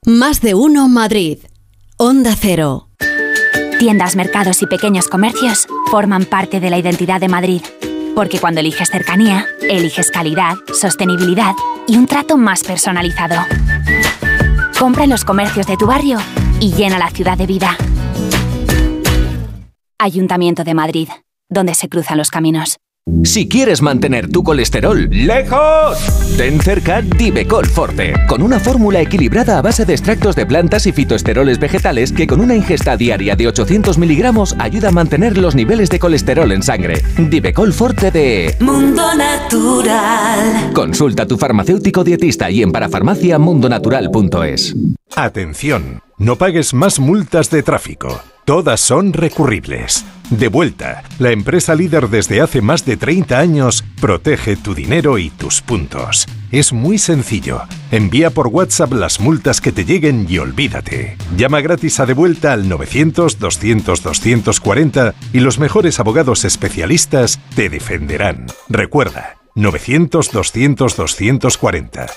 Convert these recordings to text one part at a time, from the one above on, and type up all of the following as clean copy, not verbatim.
Más de uno Madrid. Onda Cero. Tiendas, mercados y pequeños comercios forman parte de la identidad de Madrid. Porque cuando eliges cercanía, eliges calidad, sostenibilidad y un trato más personalizado. Compra en los comercios de tu barrio y llena la ciudad de vida. Ayuntamiento de Madrid, donde se cruzan los caminos. Si quieres mantener tu colesterol lejos, ten cerca Divecol Forte, con una fórmula equilibrada a base de extractos de plantas y fitoesteroles vegetales que con una ingesta diaria de 800 miligramos ayuda a mantener los niveles de colesterol en sangre. Divecol Forte de Mundo Natural. Consulta a tu farmacéutico dietista y en parafarmaciamundonatural.es. Atención, no pagues más multas de tráfico. Todas son recurribles. Devuelta, la empresa líder desde hace más de 30 años, protege tu dinero y tus puntos. Es muy sencillo. Envía por WhatsApp las multas que te lleguen y olvídate. Llama gratis a Devuelta al 900-200-240 y los mejores abogados especialistas te defenderán. Recuerda, 900-200-240,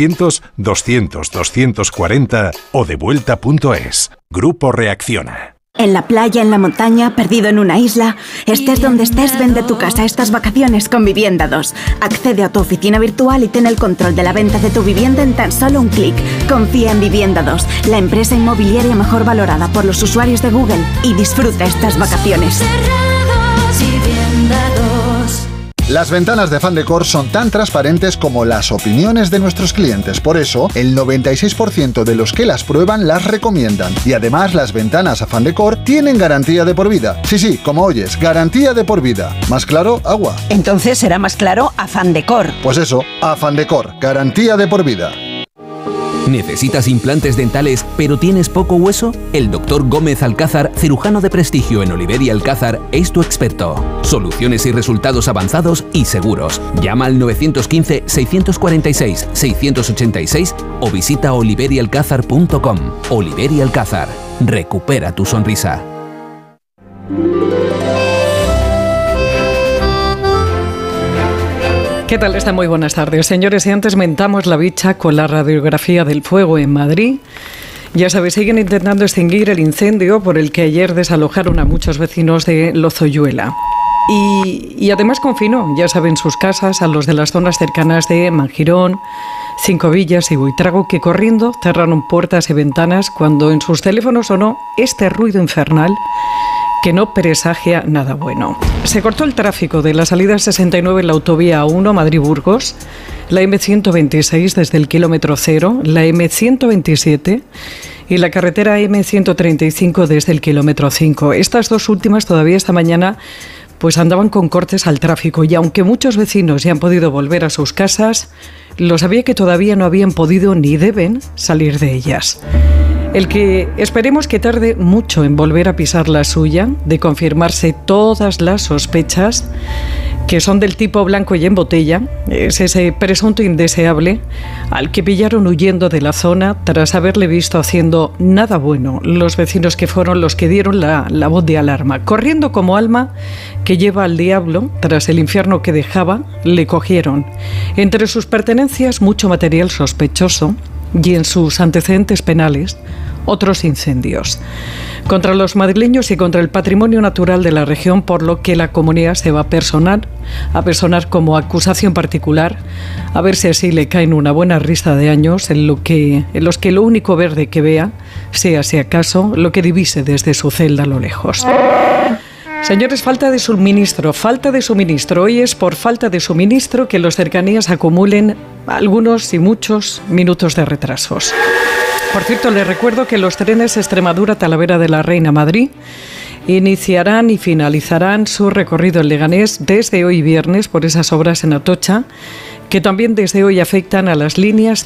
900-200-240 o devuelta.es. Grupo Reacciona. En la playa, en la montaña, perdido en una isla, estés donde estés, vende tu casa estas vacaciones con Vivienda 2. Accede a tu oficina virtual y ten el control de la venta de tu vivienda en tan solo un clic. Confía en Vivienda 2, la empresa inmobiliaria mejor valorada por los usuarios de Google, y disfruta estas vacaciones. Las ventanas de Fandecor son tan transparentes como las opiniones de nuestros clientes. Por eso, el 96% de los que las prueban las recomiendan. Y además, las ventanas a Fandecor tienen garantía de por vida. Sí, como oyes, garantía de por vida. ¿Más claro? Agua. Entonces será más claro a Fandecor. Pues eso, a Fandecor, garantía de por vida. ¿Necesitas implantes dentales pero tienes poco hueso? El Dr. Gómez Alcázar, cirujano de prestigio en Oliver y Alcázar, es tu experto. Soluciones y resultados avanzados y seguros. Llama al 915-646-686 o visita oliverialcázar.com. Oliver y Alcázar. Recupera tu sonrisa. ¿Qué tal? Están muy buenas tardes, señores. Y antes mentamos la bicha con la radiografía del fuego en Madrid. Ya sabéis, siguen intentando extinguir el incendio por el que ayer desalojaron a muchos vecinos de Lozoyuela. Y además confinó, ya saben, sus casas a los de las zonas cercanas de Manjirón, Cinco Villas y Buitrago, que corriendo cerraron puertas y ventanas cuando en sus teléfonos sonó este ruido infernal que no presagia nada bueno. Se cortó el tráfico de la salida 69 en la autovía A1 Madrid-Burgos, la M126 desde el kilómetro 0, la M127 y la carretera M135 desde el kilómetro 5. Estas dos últimas todavía esta mañana pues andaban con cortes al tráfico, y aunque muchos vecinos ya han podido volver a sus casas, lo sabía que todavía no habían podido ni deben salir de ellas. El que esperemos que tarde mucho en volver a pisar la suya, de confirmarse todas las sospechas, que son del tipo blanco y en botella, es ese presunto indeseable al que pillaron huyendo de la zona tras haberle visto haciendo nada bueno los vecinos que fueron los que dieron la voz de alarma. Corriendo como alma que lleva al diablo, tras el infierno que dejaba, le cogieron. Entre sus pertenencias, mucho material sospechoso, y en sus antecedentes penales, otros incendios contra los madrileños y contra el patrimonio natural de la región, por lo que la comunidad se va a personar como acusación particular, a ver si así le caen una buena risa de años en los que lo único verde que vea sea, si acaso, lo que divise desde su celda a lo lejos. Señores, falta de suministro. Hoy es por falta de suministro que los cercanías acumulen algunos y muchos minutos de retrasos. Por cierto, les recuerdo que los trenes Extremadura-Talavera de la Reina Madrid iniciarán y finalizarán su recorrido en Leganés desde hoy viernes por esas obras en Atocha, que también desde hoy afectan a las líneas